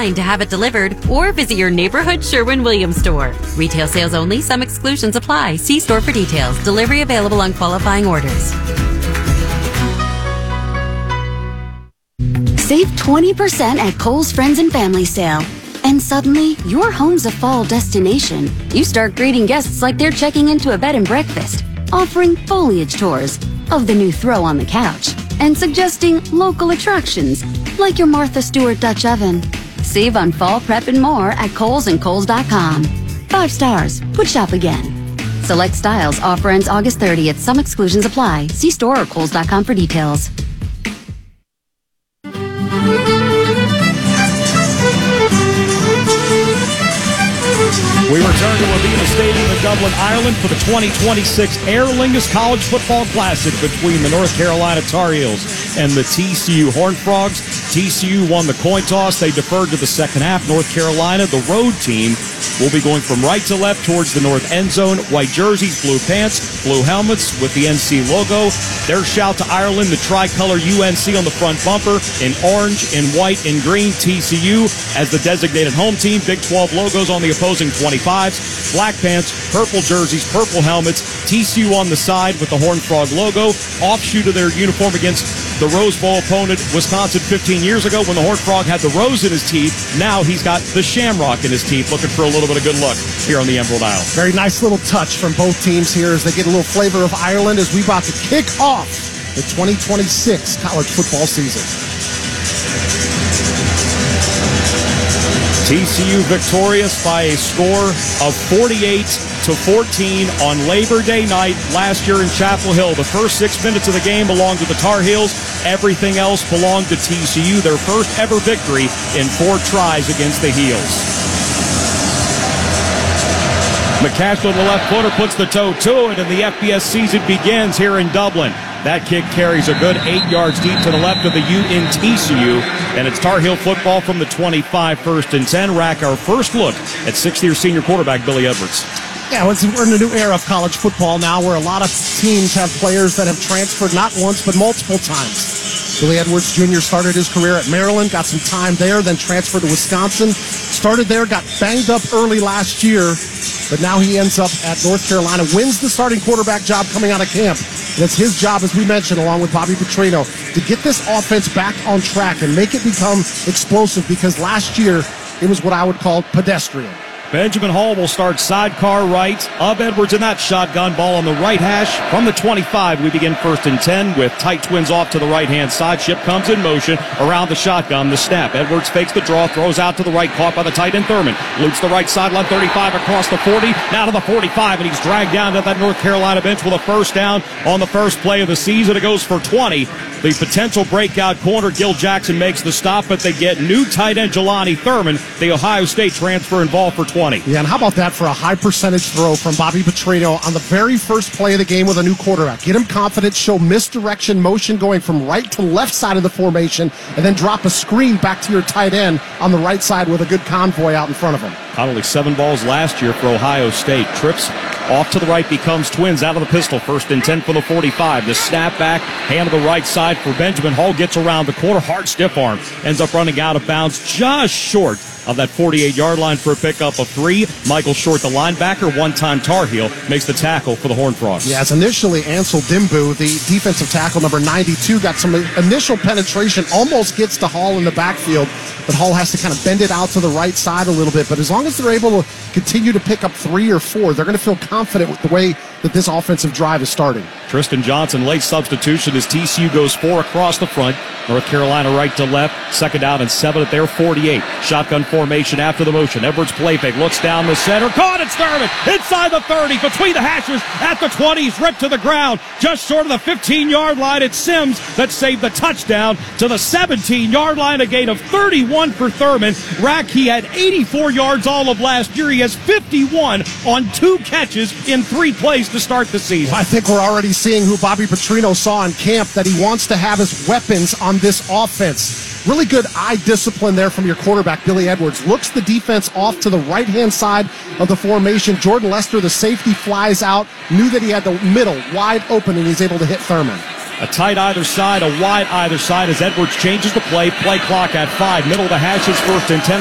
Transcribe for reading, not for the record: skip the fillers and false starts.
online to have it delivered or visit your neighborhood Sherwin-Williams store. Retail sales only. Some exclusions apply. See store for details. Delivery available on qualifying orders. Save 20% at Kohl's Friends and Family Sale. And suddenly, your home's a fall destination. You start greeting guests like they're checking into a bed and breakfast, offering foliage tours of the new throw on the couch, and suggesting local attractions like your Martha Stewart Dutch oven. Save on fall prep and more at Kohl's and Kohl's.com. 5 stars. Put shop again. Select styles. Offer ends August 30th. Some exclusions apply. See store or Kohl's.com for details. We return to Aviva Stadium in Dublin, Ireland for the 2026 Aer Lingus College Football Classic between the North Carolina Tar Heels and the TCU Horned Frogs. TCU won the coin toss. They deferred to the second half. North Carolina, the road team, will be going from right to left towards the north end zone. White jerseys, blue pants, blue helmets with the NC logo. Their shout to Ireland, the tricolor UNC on the front bumper, in orange, in white, in green. TCU as the designated home team. Big 12 logos on the opposing 25s. Black pants, purple jerseys, purple helmets. TCU on the side with the Horned Frog logo. Offshoot of their uniform against the Rose Bowl opponent, Wisconsin, 15 years ago when the Horned Frog had the rose in his teeth. Now he's got the shamrock in his teeth, looking for a little bit of good luck here on the Emerald Isle. Very nice little touch from both teams here as they get a little flavor of Ireland as we about to kick off the 2026 college football season. TCU victorious by a score of 48-14 on Labor Day night last year in Chapel Hill. The first 6 minutes of the game belonged to the Tar Heels. Everything else belonged to TCU. Their first ever victory in 4 tries against the Heels. McCaskill, the left footer, puts the toe to it, and the FBS season begins here in Dublin. That kick carries a good 8 yards deep to the left of the U in TCU, and it's Tar Heel football from the 25, 1st and 10. Rack, our first look at 6th-year senior quarterback Billy Edwards. Yeah, we're in a new era of college football now where a lot of teams have players that have transferred not once but multiple times. Billy Edwards Jr. started his career at Maryland, got some time there, then transferred to Wisconsin. Started there, got banged up early last year, but now he ends up at North Carolina, wins the starting quarterback job coming out of camp. And it's his job, as we mentioned, along with Bobby Petrino, to get this offense back on track and make it become explosive, because last year it was what I would call pedestrian. Benjamin Hall will start sidecar right of Edwards in that shotgun. Ball on the right hash from the 25. We begin 1st and 10 with tight twins off to the right-hand side. Ship comes in motion around the shotgun. The snap. Edwards fakes the draw, throws out to the right, caught by the tight end Thurman. Loops the right sideline, 35 across the 40, now to the 45, and he's dragged down to that North Carolina bench with a first down on the first play of the season. It goes for 20. The potential breakout corner, Gil Jackson, makes the stop, but they get new tight end Jelani Thurman, the Ohio State transfer, involved for 20. Yeah, and how about that for a high percentage throw from Bobby Petrino on the very first play of the game with a new quarterback? Get him confidence, show misdirection motion going from right to left side of the formation, and then drop a screen back to your tight end on the right side with a good convoy out in front of him. Caught only 7 balls last year for Ohio State. Trips off to the right, becomes twins out of the pistol. 1st and 10 for the 45. The snap back, hand to the right side for Benjamin Hall. Gets around the corner, hard stiff arm. Ends up running out of bounds just short of that 48-yard line for a pickup of 3. Michael Short, the linebacker, one-time Tar Heel, makes the tackle for the Horned Frogs. Yes, initially Ansel Dimbu, the defensive tackle, number 92, got some initial penetration, almost gets to Hall in the backfield, but Hall has to kind of bend it out to the right side a little bit. But as long as they're able to continue to pick up 3 or 4, they're going to feel confident with the way that this offensive drive is starting. Tristan Johnson, late substitution as TCU goes 4 across the front. North Carolina right to left. 2nd down and 7 at their 48. Shotgun formation after the motion. Edwards play fake, looks down the center. Caught it, Thurman inside the 30, between the hashes at the 20. He's ripped to the ground, just short of the 15-yard line. It's Sims that saved the touchdown to the 17-yard line. A gain of 31 for Thurman. Rack, he had 84 yards all of last year. He has 51 on 2 catches in 3 plays to start the season. I think we're already seeing who Bobby Petrino saw in camp, that he wants to have as weapons on this offense. Really good eye discipline there from your quarterback, Billy Edwards. Looks the defense off to the right-hand side of the formation. Jordan Lester, the safety, flies out. Knew that he had the middle wide open, and he's able to hit Thurman. A tight either side, a wide either side as Edwards changes the play. Play clock at 5. Middle of the hashes, 1st and 10.